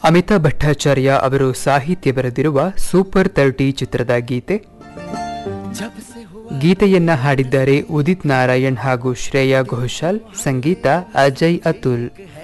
ಅಮಿತಾಬ್ ಭಟ್ಟಾಚಾರ್ಯ ಅವರು ಸಾಹಿತ್ಯ ಬರೆದಿರುವ ಸೂಪರ್ 30 ಚಿತ್ರದ ಗೀತೆ. ಗೀತೆಯನ್ನ ಹಾಡಿದ್ದಾರೆ ಉದಿತ್ ನಾರಾಯಣ್ ಹಾಗೂ ಶ್ರೇಯಾ ಘೋಷಾಲ್. ಸಂಗೀತ ಅಜಯ್ ಅತುಲ್.